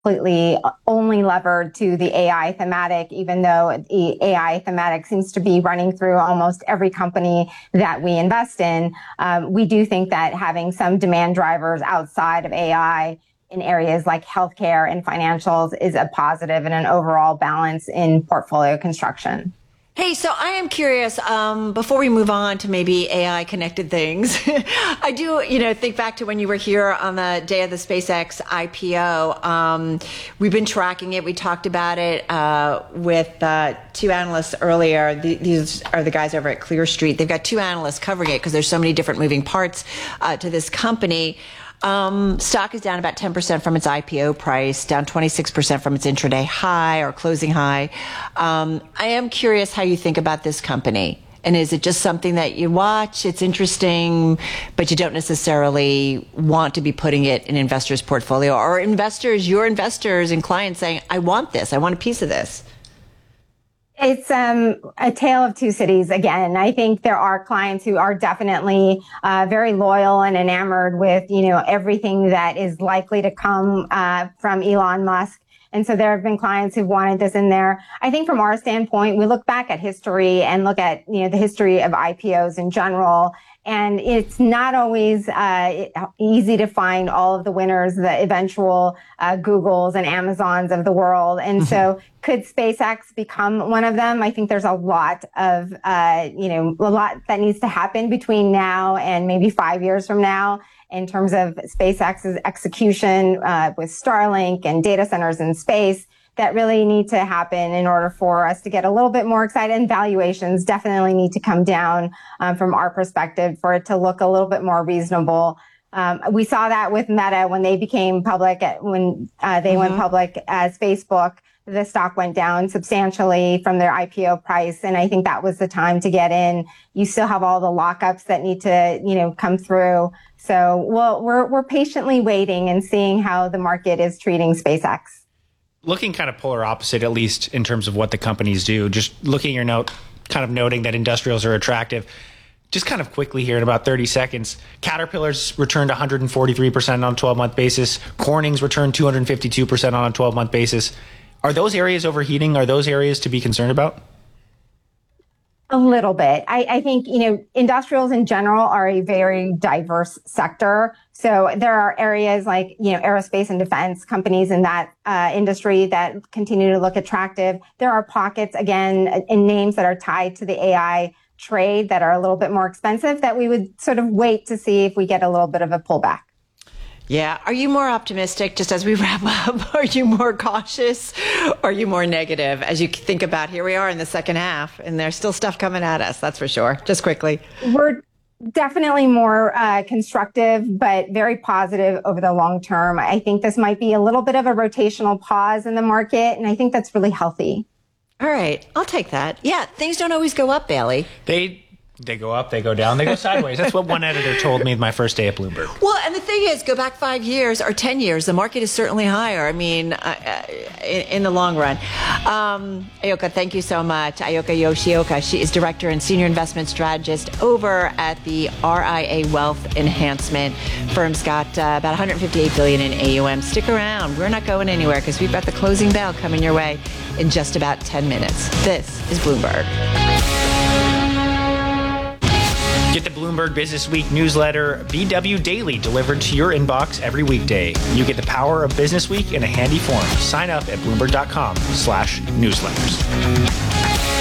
completely only levered to the AI thematic, even though the AI thematic seems to be running through almost every company that we invest in. We do think that having some demand drivers outside of AI in areas like healthcare and financials is a positive and an overall balance in portfolio construction. Hey, so I am curious, before we move on to maybe AI connected things, I do, think back to when you were here on the day of the SpaceX IPO. We've been tracking it. We talked about it with two analysts earlier. These are the guys over at Clear Street. They've got two analysts covering it because there's so many different moving parts to this company. Stock is down about 10% from its IPO price, down 26% from its intraday high or closing high. I am curious how you think about this company. And is it just something that you watch? It's interesting, but you don't necessarily want to be putting it in investors' portfolio, or your investors and clients saying, I want this. I want a piece of this. It's a tale of two cities again. I think there are clients who are definitely very loyal and enamored with, everything that is likely to come from Elon Musk. And so there have been clients who've wanted this in there. I think from our standpoint, we look back at history and look at, the history of IPOs in general. And it's not always easy to find all of the winners, the eventual Googles and Amazons of the world. And so could SpaceX become one of them? I think there's a lot of, a lot that needs to happen between now and maybe 5 years from now in terms of SpaceX's execution with Starlink and data centers in space that really need to happen in order for us to get a little bit more excited. And valuations definitely need to come down from our perspective for it to look a little bit more reasonable. We saw that with Meta when they became public, when they went public as Facebook. The stock went down substantially from their IPO price. And I think that was the time to get in. You still have all the lockups that need to, come through. So we're patiently waiting and seeing how the market is treating SpaceX. Looking kind of polar opposite, at least in terms of what the companies do, just looking at your note, kind of noting that industrials are attractive. Just kind of quickly here in about 30 seconds, Caterpillar's returned 143% on a 12-month basis. Corning's returned 252% on a 12-month basis. Are those areas overheating? Are those areas to be concerned about? A little bit. I think, industrials in general are a very diverse sector. So there are areas like, aerospace and defense companies in that industry that continue to look attractive. There are pockets, again, in names that are tied to the AI trade that are a little bit more expensive that we would sort of wait to see if we get a little bit of a pullback. Yeah. Are you more optimistic, just as we wrap up? Are you more cautious? Or are you more negative as you think about here we are in the second half and there's still stuff coming at us? That's for sure. Just quickly. We're definitely more constructive, but very positive over the long term. I think this might be a little bit of a rotational pause in the market, and I think that's really healthy. All right. I'll take that. Yeah. Things don't always go up, Bailey. They go up, they go down, they go sideways. That's what one editor told me my first day at Bloomberg. Well, and the thing is, go back 5 years or 10 years, the market is certainly higher. I mean, in the long run. Ayoka, thank you so much. Ayoka Yoshioka, she is Director and Senior Investment Strategist over at the RIA Wealth Enhancement. Firm's got about $158 billion in AUM. Stick around. We're not going anywhere because we've got the closing bell coming your way in just about 10 minutes. This is Bloomberg. Get the Bloomberg Business Week newsletter, BW Daily, delivered to your inbox every weekday. You get the power of Business Week in a handy form. Sign up at Bloomberg.com/newsletters.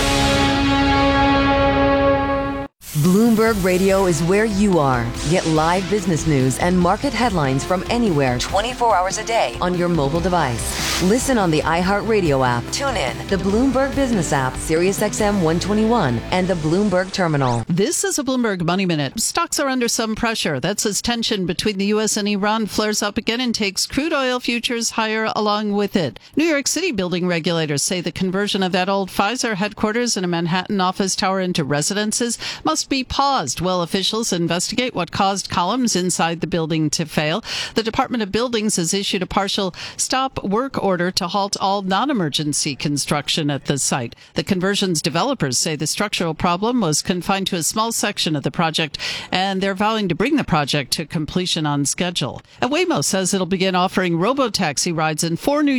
Bloomberg Radio is where you are. Get live business news and market headlines from anywhere 24 hours a day on your mobile device. Listen on the iHeartRadio app. Tune in the Bloomberg Business app, SiriusXM 121, and the Bloomberg Terminal. This is a Bloomberg Money Minute. Stocks are under some pressure. That's as tension between the U.S. and Iran flares up again and takes crude oil futures higher along with it. New York City building regulators say the conversion of that old Pfizer headquarters in a Manhattan office tower into residences must be paused while officials investigate what caused columns inside the building to fail. The Department of Buildings has issued a partial stop work order order to halt all non-emergency construction at the site. The conversion's developers say the structural problem was confined to a small section of the project, and they're vowing to bring the project to completion on schedule. And Waymo says it'll begin offering robo-taxi rides in 4 New